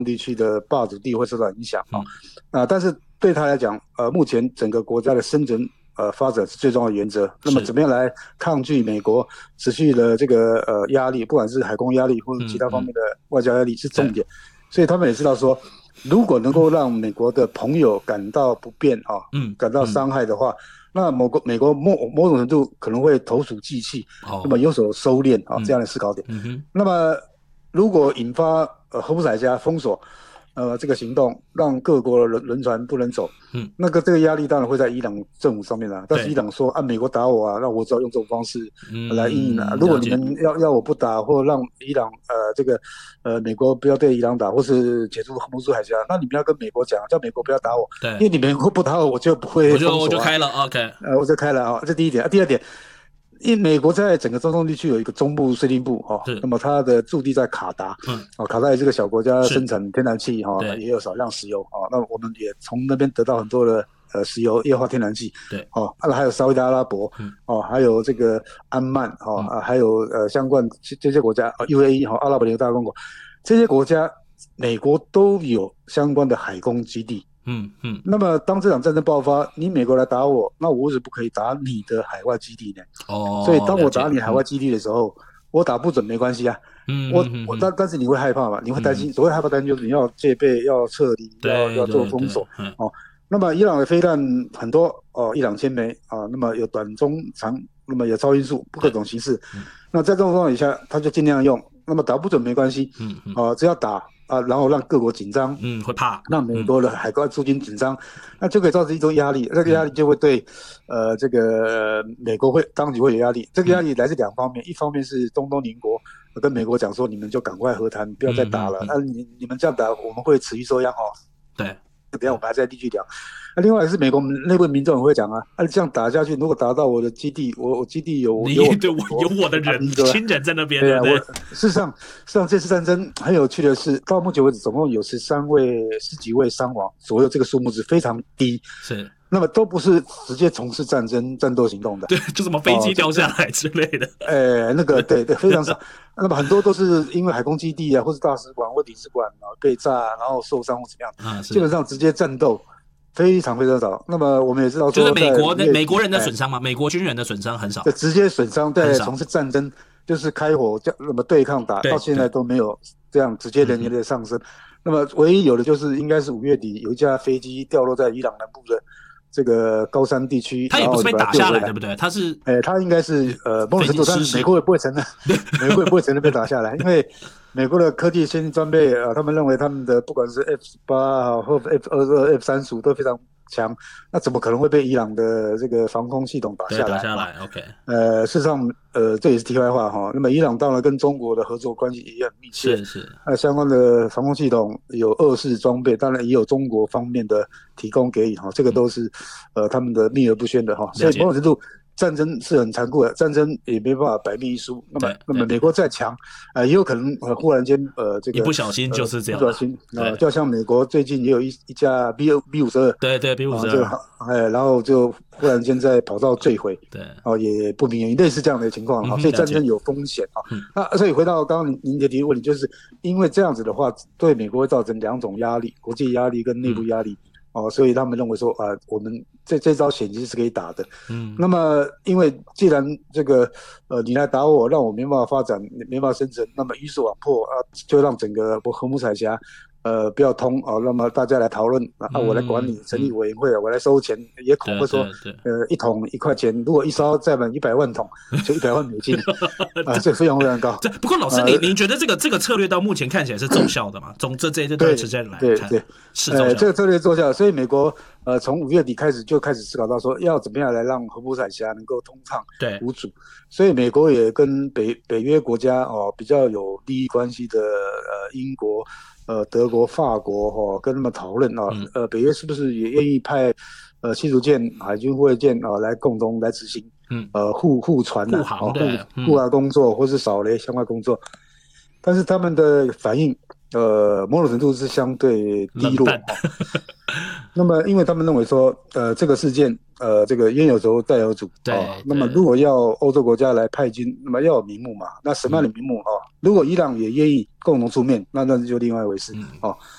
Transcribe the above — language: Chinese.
地区的霸主地会受到影响但是对他来讲，目前整个国家的生存发展是最重要的原则。那么怎么样来抗拒美国持续的这个压力，不管是海空压力或者其他方面的外交压力是重点。所以他们也知道说，如果能够让美国的朋友感到不便感到伤害的话，那美国某种程度可能会投鼠忌器，那么有所收敛这样的思考点。那么如果引发荷姆海峡封锁这个行动，让各国的轮船不能走，那个这个压力当然会在伊朗政府上面但是伊朗说美国打我那我只好用这种方式来应应如果你们要我不打，或让伊朗这个美国不要对伊朗打，或是解除荷姆斯海峡，那你们要跟美国讲，叫美国不要打我，因为你美国不打我就不会封锁我就开了 OK 我就开了这第一点第二点，因为美国在整个中东地区有一个中部司令部那么它的驻地在卡达卡达也是个小国家，生产天然气也有少量石油那我们也从那边得到很多的石油液化天然气还有沙特阿拉伯还有这个安曼还有相关这些国家UAE 阿拉伯联合大公国，这些国家美国都有相关的海空基地。那么当这场战争爆发，你美国来打我，那我为什么不可以打你的海外基地呢？所以当我打你海外基地的时候，我打不准没关系但是你会害怕嘛？你会担心，所谓害怕担心就是你要戒备，要撤离，要做封锁那么伊朗的飞弹很多1000枚那么有短中长，那么有超音速各种形式那在这种状况下他就尽量用，那么打不准没关系只要打然后让各国紧张会怕， 让美国的海关驻军紧张那就可以造成一种压力，这个压力就会对这个美国当局会有压力，这个压力来自两方面一方面是中东邻国跟美国讲说，你们就赶快和谈，不要再打了你们这样打我们会持续收押对， 等一下我们还在继续聊另外是美国内部民众也会讲这样打下去，如果打到我的基地，我基地有我的人亲人在那边， 对事实上这次战争很有趣的是，到目前为止总共有十几位伤亡左右，这个数目是非常低， 是那么都不是直接从事战斗行动的， 对，就什么飞机掉下来之类的， 那个对非常少。那么很多都是因为海空基地或是大使馆或领事馆被炸，然后受伤或怎么样基本上直接战斗非常非常少。那么我们也知道说， 就是美国人的损伤嘛，美国军人的损伤很少， 直接损伤在从事战争就是开火那么对抗打，到现在都没有这样直接人员的上升。那么唯一有的就是应该是5月底有一架飞机掉落在伊朗南部的这个高山地区， 他也不是被打下来，对不对？他是他应该是某种程度，但是美国也不会承认，美国也不会承认被打下来，因为美国的科技先进装备他们认为他们的不管是 F-18或 F-22、F-35都非常强，那怎么可能会被伊朗的这个防空系统打下来 ？OK， 事实上这也是题外话那么伊朗当然跟中国的合作关系也很密切， 是相关的防空系统有2式装备，当然也有中国方面的提供给予这个都是他们的秘而不宣的所以某种程度战争是很残酷的，战争也没办法百密一疏。那么美国再强也有可能忽然间这个一不小心就是这样， 不小心就像美国最近也有一架 B-52， 对 B-52， 然后就忽然间在跑道坠毁， 对也不明原因，类似这样的情况所以战争有风险那所以回到刚刚您的提问题，就是因为这样子的话，对美国会造成2种压力，国际压力跟内部压力所以他们认为说我们这招险棋是可以打的那么因为既然这个你来打我，让我没办法发展，没办法生存，那么鱼死网破就让整个荷姆海峡不要通那么大家来讨论我来管理，成立委员会我来收钱，也恐吓说1桶1块钱，如果一艘载满100万桶就100万美金这个费用非常高。 不过老师您觉得这个策略到目前看起来是奏效的吗？从这段时间来看对是奏效的这个策略奏效，所以美国从5月底开始就开始思考到说要怎么样来让荷姆海峡能够通畅无阻，所以美国也跟北约国家比较有利益关系的英国德国、法国跟他们讨论北约是不是也愿意派驱逐舰、海军护卫舰来共同来执行护船护航工作或是扫雷相关工作，但是他们的反应某种程度是相对低落那么因为他们认为说这个事件这个冤有头债有主那么如果要欧洲国家来派军，那么要有名目嘛，那什么样的名目如果伊朗也愿意共同出面，那就另外一回事